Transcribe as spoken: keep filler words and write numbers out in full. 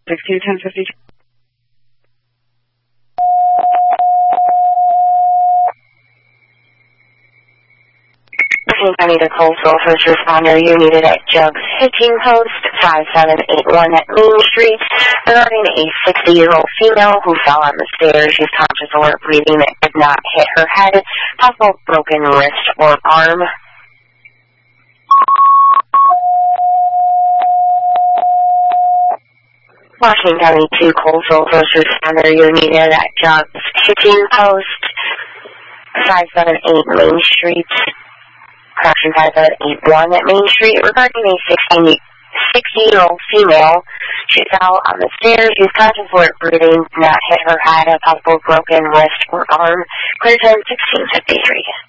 sixteen ten fifty. County to Coastal First Responder, you needed at Jugs Hitching Post five seven eight one at Main Street regarding a sixty-year-old female who fell on the stairs. She's conscious, alert, breathing, that did not hit her head. Possible broken wrist or arm. Washington County to Coastal First Responder, you needed at Jugs Hitching Post five seven eight Main Street. Correction five seven eight one at Main Street regarding a sixty-year-old female. She fell on the stairs. She's conscious, alert, breathing, not hit her head. A possible broken wrist or arm. Clear time sixteen fifty-three.